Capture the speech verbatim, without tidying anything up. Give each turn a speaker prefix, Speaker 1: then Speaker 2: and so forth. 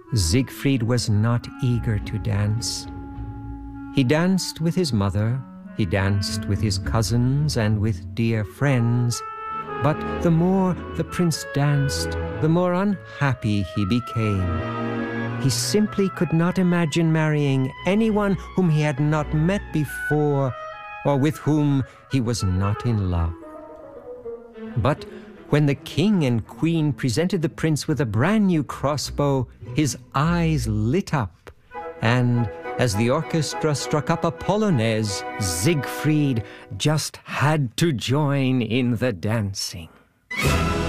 Speaker 1: Siegfried was not eager to dance. He danced with his mother, he danced with his cousins and with dear friends, but the more the prince danced, the more unhappy he became. He simply could not imagine marrying anyone whom he had not met before or with whom he was not in love. But when the king and queen presented the prince with a brand new crossbow, his eyes lit up, and as the orchestra struck up a polonaise, Siegfried just had to join in the dancing.